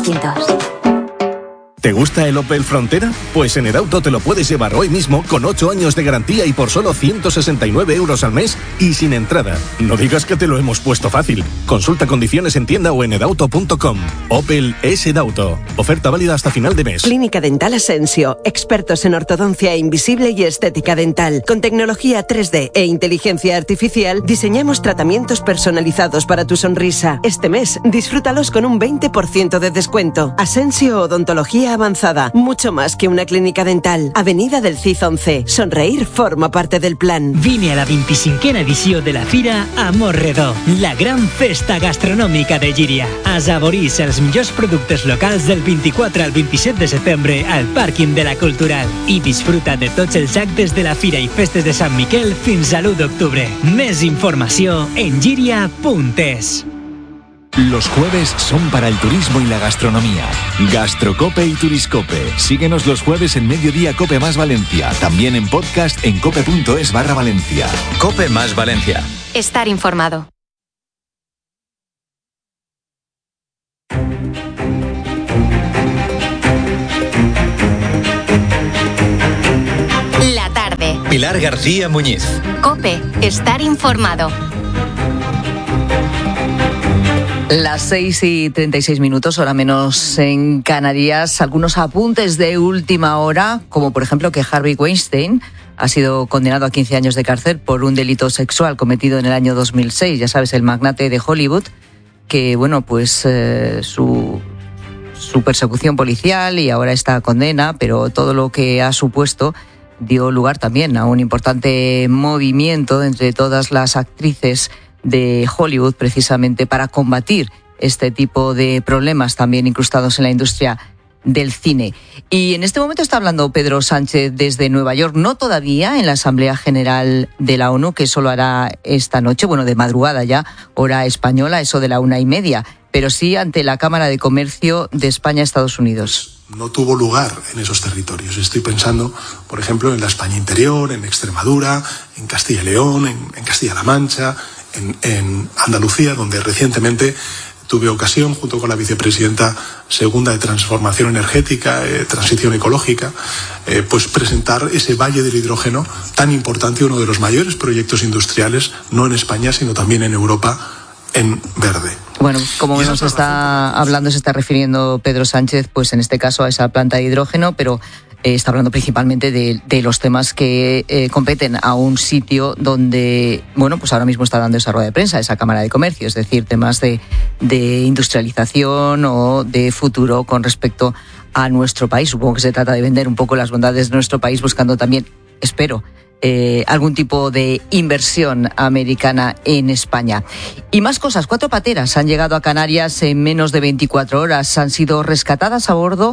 distintos. ¿Te gusta el Opel Frontera? Pues en Edauto te lo puedes llevar hoy mismo con 8 años de garantía y por solo 169 euros al mes y sin entrada. No digas que te lo hemos puesto fácil. Consulta condiciones en tienda o en edauto.com. Opel es Edauto. Oferta válida hasta final de mes. Clínica Dental Asensio. Expertos en ortodoncia invisible y estética dental. Con tecnología 3D e inteligencia artificial, diseñamos tratamientos personalizados para tu sonrisa. Este mes, disfrútalos con un 20% de descuento. Asensio Odontología Avanzada, mucho más que una clínica dental. Avenida del Cid 11. Sonreír forma parte del plan. Vine a la 25a edició de la Fira Amor Redó, la gran festa gastronòmica de Llíria. Assaborís els millors productes locals del 24 al 27 de setembre al pàrquing de la Cultural i disfruta de tots els actes de la Fira i festes de Sant Miquel fins a l'1 d'octubre. Més informació en llíria.es. Los jueves son para el turismo y la gastronomía. Gastrocope y Turiscope. Síguenos los jueves en Mediodía Cope más Valencia. También en podcast en cope.es/Valencia. Cope más Valencia. Estar informado. La tarde. Pilar García Muñiz. Cope, estar informado. Las 6:36, hora menos en Canarias. Algunos apuntes de última hora, como por ejemplo que Harvey Weinstein ha sido condenado a 15 años de cárcel por un delito sexual cometido en el año 2006. Ya sabes, el magnate de Hollywood, que bueno, pues su persecución policial y ahora esta condena, pero todo lo que ha supuesto dio lugar también a un importante movimiento entre todas las actrices de Hollywood, precisamente para combatir este tipo de problemas también incrustados en la industria del cine. Y en este momento está hablando Pedro Sánchez desde Nueva York, no todavía en la Asamblea General de la ONU, que solo hará esta noche, bueno, de madrugada ya, hora española, eso de la 1:30, pero sí ante la Cámara de Comercio de España-Estados Unidos. No tuvo lugar en esos territorios. Estoy pensando, por ejemplo, en la España interior, en Extremadura, en Castilla y León, en Castilla-La Mancha, en Andalucía, donde recientemente tuve ocasión, junto con la vicepresidenta segunda de Transformación Energética, Transición Ecológica, pues presentar ese Valle del Hidrógeno tan importante, uno de los mayores proyectos industriales, no en España, sino también en Europa, en verde. Bueno, como nos está hablando, se está refiriendo Pedro Sánchez, pues en este caso a esa planta de hidrógeno, pero está hablando principalmente de los temas que competen a un sitio donde, bueno, pues ahora mismo está dando esa rueda de prensa, esa Cámara de Comercio, es decir, temas de industrialización o de futuro con respecto a nuestro país. Supongo que se trata de vender un poco las bondades de nuestro país, buscando también, espero, algún tipo de inversión americana en España. Y más cosas, 4 pateras han llegado a Canarias en menos de 24 horas. Han sido rescatadas a bordo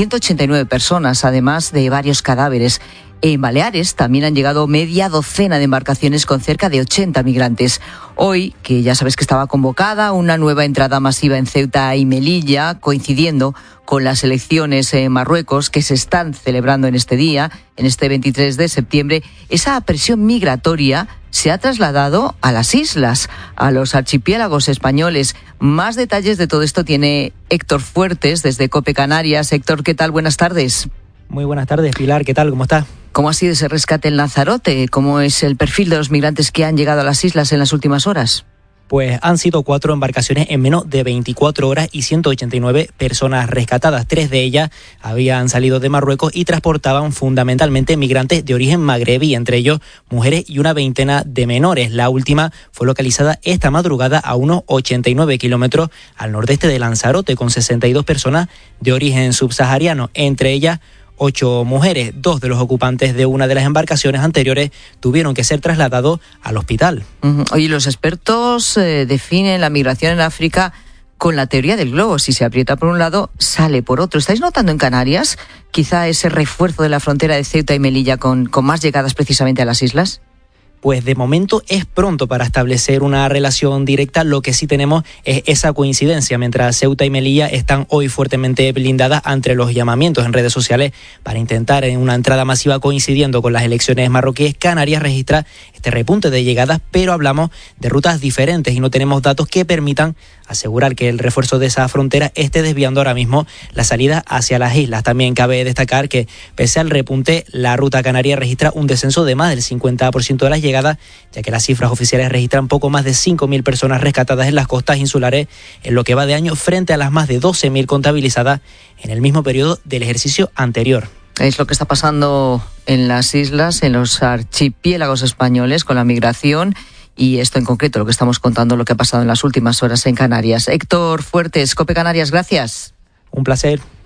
189 personas, además de varios cadáveres. En Baleares también han llegado media docena de embarcaciones con cerca de 80 migrantes. Hoy, que ya sabes que estaba convocada una nueva entrada masiva en Ceuta y Melilla, coincidiendo con las elecciones en Marruecos que se están celebrando en este día, en este 23 de septiembre, esa presión migratoria se ha trasladado a las islas, a los archipiélagos españoles. Más detalles de todo esto tiene Héctor Fuertes desde COPE Canarias. Héctor, ¿qué tal? Buenas tardes. Muy buenas tardes, Pilar. ¿Qué tal? ¿Cómo está? ¿Cómo ha sido ese rescate en Lanzarote? ¿Cómo es el perfil de los migrantes que han llegado a las islas en las últimas horas? Pues han sido 4 embarcaciones en menos de 24 horas y 189 personas rescatadas. 3 de ellas habían salido de Marruecos y transportaban fundamentalmente migrantes de origen magrebí, entre ellos mujeres y una veintena de menores. La última fue localizada esta madrugada a unos 89 kilómetros al nordeste de Lanzarote, con 62 personas de origen subsahariano, entre ellas 8 mujeres. 2 de los ocupantes de una de las embarcaciones anteriores tuvieron que ser trasladados al hospital. Oye, los expertos definen la migración en África con la teoría del globo. Si se aprieta por un lado, sale por otro. ¿Estáis notando en Canarias quizá ese refuerzo de la frontera de Ceuta y Melilla con más llegadas precisamente a las islas? Pues de momento es pronto para establecer una relación directa. Lo que sí tenemos es esa coincidencia. Mientras Ceuta y Melilla están hoy fuertemente blindadas ante los llamamientos en redes sociales para intentar una entrada masiva coincidiendo con las elecciones marroquíes, Canarias registra este repunte de llegadas, pero hablamos de rutas diferentes y no tenemos datos que permitan asegurar que el refuerzo de esa frontera esté desviando ahora mismo la salida hacia las islas. También cabe destacar que, pese al repunte, la ruta canaria registra un descenso de más del 50% de las llegadas, ya que las cifras oficiales registran poco más de 5.000 personas rescatadas en las costas insulares en lo que va de año, frente a las más de 12.000 contabilizadas en el mismo periodo del ejercicio anterior. Es lo que está pasando en las islas, en los archipiélagos españoles con la migración, y esto en concreto, lo que estamos contando, lo que ha pasado en las últimas horas en Canarias. Héctor Fuertes, COPE Canarias, gracias. Un placer.